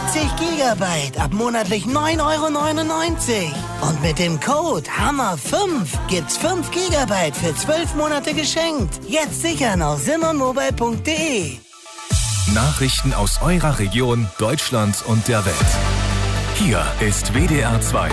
40 Gigabyte ab monatlich 9,99 €. Und mit dem Code HAMMER5 gibt's 5 Gigabyte für 12 Monate geschenkt. Jetzt sichern auf simonmobile.de. Nachrichten aus eurer Region, Deutschland und der Welt. Hier ist WDR 2.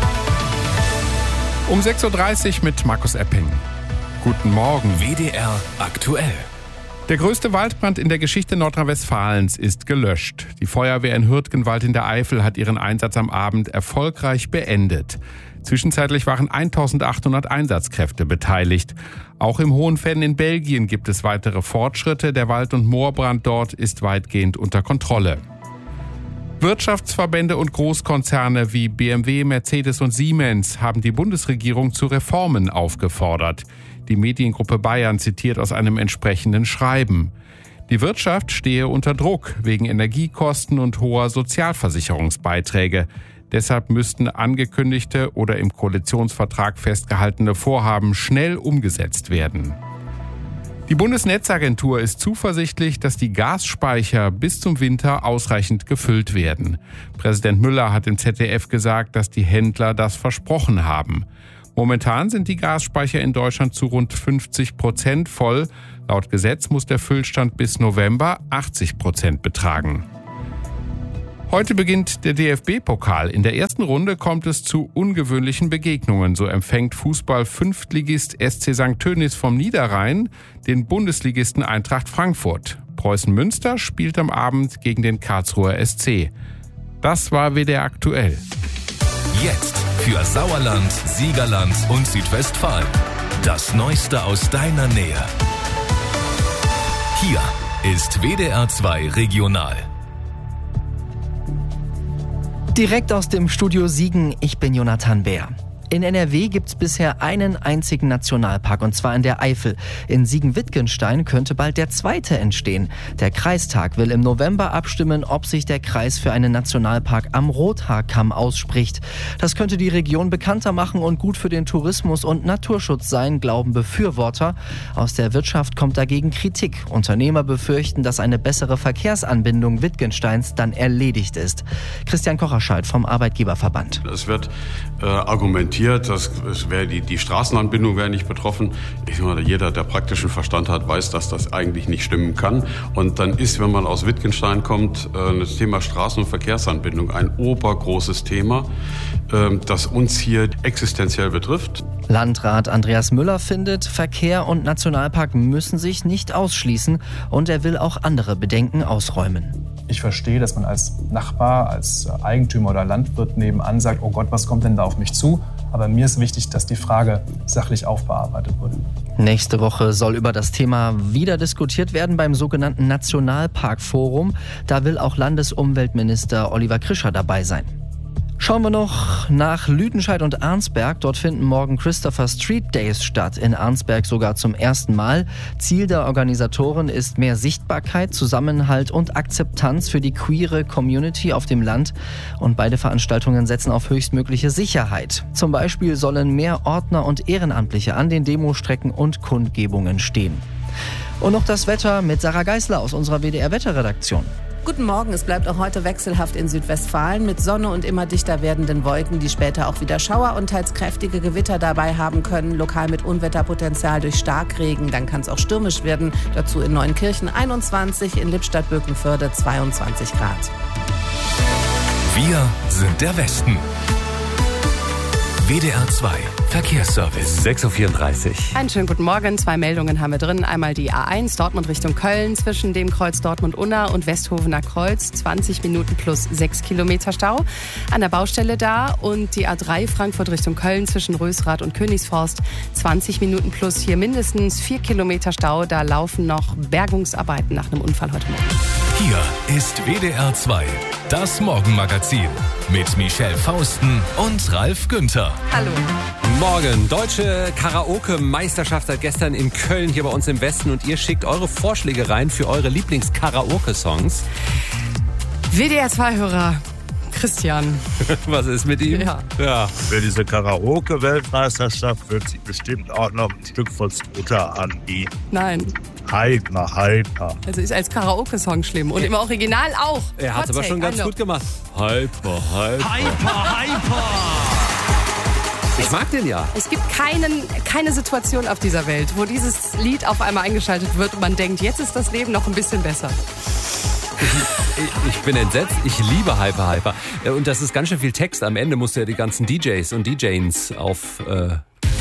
Um 6.30 Uhr mit Markus Epping. Guten Morgen. WDR aktuell. Der größte Waldbrand in der Geschichte Nordrhein-Westfalens ist gelöscht. Die Feuerwehr in Hürtgenwald in der Eifel hat ihren Einsatz am Abend erfolgreich beendet. Zwischenzeitlich waren 1800 Einsatzkräfte beteiligt. Auch im Hohenfenn in Belgien gibt es weitere Fortschritte. Der Wald- und Moorbrand dort ist weitgehend unter Kontrolle. Wirtschaftsverbände und Großkonzerne wie BMW, Mercedes und Siemens haben die Bundesregierung zu Reformen aufgefordert. Die Mediengruppe Bayern zitiert aus einem entsprechenden Schreiben. Die Wirtschaft stehe unter Druck wegen Energiekosten und hoher Sozialversicherungsbeiträge. Deshalb müssten angekündigte oder im Koalitionsvertrag festgehaltene Vorhaben schnell umgesetzt werden. Die Bundesnetzagentur ist zuversichtlich, dass die Gasspeicher bis zum Winter ausreichend gefüllt werden. Präsident Müller hat im ZDF gesagt, dass die Händler das versprochen haben. Momentan sind die Gasspeicher in Deutschland zu rund 50% voll. Laut Gesetz muss der Füllstand bis November 80% betragen. Heute beginnt der DFB-Pokal. In der ersten Runde kommt es zu ungewöhnlichen Begegnungen. So empfängt Fußball-Fünftligist SC St. Tönnies vom Niederrhein den Bundesligisten Eintracht Frankfurt. Preußen Münster spielt am Abend gegen den Karlsruher SC. Das war WDR aktuell. Jetzt für Sauerland, Siegerland und Südwestfalen. Das Neueste aus deiner Nähe. Hier ist WDR 2 Regional. Direkt aus dem Studio Siegen, ich bin Jonathan Bär. In NRW gibt es bisher einen einzigen Nationalpark, und zwar in der Eifel. In Siegen-Wittgenstein könnte bald der zweite entstehen. Der Kreistag will im November abstimmen, ob sich der Kreis für einen Nationalpark am Rothaarkamm ausspricht. Das könnte die Region bekannter machen und gut für den Tourismus und Naturschutz sein, glauben Befürworter. Aus der Wirtschaft kommt dagegen Kritik. Unternehmer befürchten, dass eine bessere Verkehrsanbindung Wittgensteins dann erledigt ist. Christian Kocherscheidt vom Arbeitgeberverband. Es wird argumentiert, dass die Straßenanbindung wäre nicht betroffen. Ich meine, jeder, der praktischen Verstand hat, weiß, dass das eigentlich nicht stimmen kann. Und dann ist, wenn man aus Wittgenstein kommt, das Thema Straßen- und Verkehrsanbindung ein obergroßes Thema, das uns hier existenziell betrifft. Landrat Andreas Müller findet, Verkehr und Nationalpark müssen sich nicht ausschließen, und er will auch andere Bedenken ausräumen. Ich verstehe, dass man als Nachbar, als Eigentümer oder Landwirt nebenan sagt, oh Gott, was kommt denn da auf mich zu? Aber mir ist wichtig, dass die Frage sachlich aufbearbeitet wird. Nächste Woche soll über das Thema wieder diskutiert werden beim sogenannten Nationalparkforum. Da will auch Landesumweltminister Oliver Krischer dabei sein. Schauen wir noch nach Lüdenscheid und Arnsberg. Dort finden morgen Christopher Street Days statt. In Arnsberg sogar zum ersten Mal. Ziel der Organisatoren ist mehr Sichtbarkeit, Zusammenhalt und Akzeptanz für die queere Community auf dem Land. Und beide Veranstaltungen setzen auf höchstmögliche Sicherheit. Zum Beispiel sollen mehr Ordner und Ehrenamtliche an den Demostrecken und Kundgebungen stehen. Und noch das Wetter mit Sarah Geisler aus unserer WDR-Wetterredaktion. Guten Morgen, es bleibt auch heute wechselhaft in Südwestfalen mit Sonne und immer dichter werdenden Wolken, die später auch wieder Schauer und teils kräftige Gewitter dabei haben können. Lokal mit Unwetterpotenzial durch Starkregen, dann kann es auch stürmisch werden. Dazu in Neunkirchen 21, in Lippstadt-Birkenförde 22 Grad. Wir sind der Westen. WDR 2 Verkehrsservice. 6.34 Uhr. Einen schönen guten Morgen. 2 Meldungen haben wir drin. Einmal die A1 Dortmund Richtung Köln zwischen dem Kreuz Dortmund-Unna und Westhofener Kreuz. 20 Minuten plus 6 Kilometer Stau an der Baustelle da. Und die A3 Frankfurt Richtung Köln zwischen Rösrath und Königsforst. 20 Minuten plus hier mindestens 4 Kilometer Stau. Da laufen noch Bergungsarbeiten nach einem Unfall heute Morgen. Hier ist WDR 2, das Morgenmagazin mit Michelle Fausten und Ralf Günther. Hallo. Morgen, deutsche Karaoke-Meisterschaft seit gestern in Köln, hier bei uns im Westen. Und ihr schickt eure Vorschläge rein für eure Lieblings-Karaoke-Songs. WDR 2-Hörer Christian. Was ist mit ihm? Ja. Für diese Karaoke-Weltmeisterschaft wird sich bestimmt auch noch ein Stück von Scooter anbieten. Nein. Hyper. Also ist als Karaoke-Song schlimm und im Original auch. Er hat es aber schon ganz gut gemacht. Hyper. Ich mag den ja. Es gibt keine Situation auf dieser Welt, wo dieses Lied auf einmal eingeschaltet wird und man denkt, jetzt ist das Leben noch ein bisschen besser. Ich bin entsetzt. Ich liebe Hyper. Und das ist ganz schön viel Text. Am Ende musst du ja die ganzen DJs und DJs